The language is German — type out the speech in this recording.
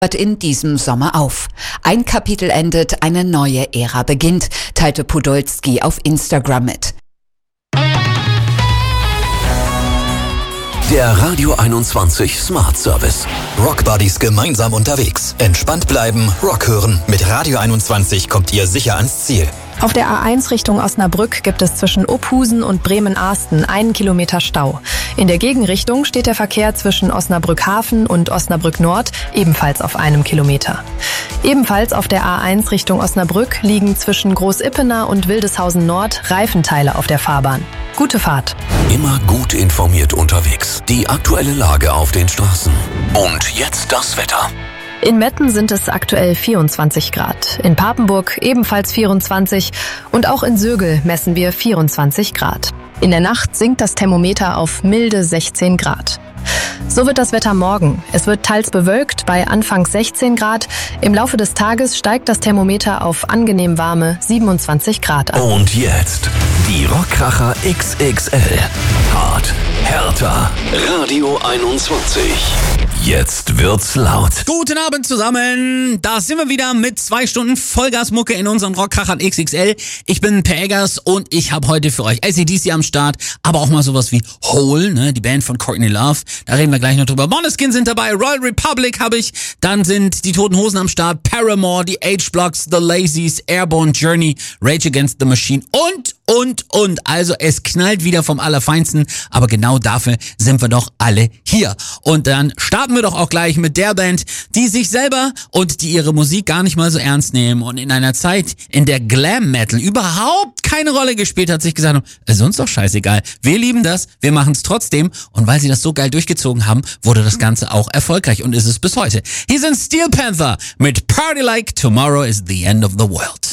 hört in diesem Sommer auf. Ein Kapitel endet, eine neue Ära beginnt, teilte Podolski auf Instagram mit. Der Radio 21 Smart Service. Rock Buddies gemeinsam unterwegs. Entspannt bleiben, Rock hören. Mit Radio 21 kommt ihr sicher ans Ziel. Auf der A1 Richtung Osnabrück gibt es zwischen Ophusen und Bremen-Arsten 1 Kilometer Stau. In der Gegenrichtung steht der Verkehr zwischen Osnabrück Hafen und Osnabrück Nord ebenfalls auf 1 Kilometer. Ebenfalls auf der A1 Richtung Osnabrück liegen zwischen Großippener und Wildeshausen Nord Reifenteile auf der Fahrbahn. Gute Fahrt. Immer gut informiert unterwegs. Die aktuelle Lage auf den Straßen. Und jetzt das Wetter. In Metten sind es aktuell 24 Grad, in Papenburg ebenfalls 24 und auch in Sögel messen wir 24 Grad. In der Nacht sinkt das Thermometer auf milde 16 Grad. So wird das Wetter morgen. Es wird teils bewölkt bei anfangs 16 Grad. Im Laufe des Tages steigt das Thermometer auf angenehm warme 27 Grad an. Und jetzt die Rockkracher XXL. Hart, härter, Radio 21. Jetzt wird's laut. Guten Abend zusammen. Da sind wir wieder mit 2 Stunden Vollgasmucke in unseren Rockkrachern XXL. Ich bin Per Eggers und ich habe heute für euch AC/DC am Start, aber auch mal sowas wie Hole, ne, die Band von Courtney Love. Da reden wir gleich noch drüber. Måneskin sind dabei, Royal Republic habe ich. Dann sind die Toten Hosen am Start, Paramore, die H-Blocks, The Lazies, Airborne Journey, Rage Against the Machine und. Also es knallt wieder vom Allerfeinsten, aber genau dafür sind wir doch alle hier. Und dann starten wir doch auch gleich mit der Band, die sich selber und die ihre Musik gar nicht mal so ernst nehmen und in einer Zeit, in der Glam Metal überhaupt keine Rolle gespielt hat, sich gesagt haben, ist uns doch scheißegal. Wir lieben das, wir machen es trotzdem und weil sie das so geil durchgezogen haben, wurde das Ganze auch erfolgreich und ist es bis heute. Hier sind Steel Panther mit Party Like Tomorrow is the End of the World.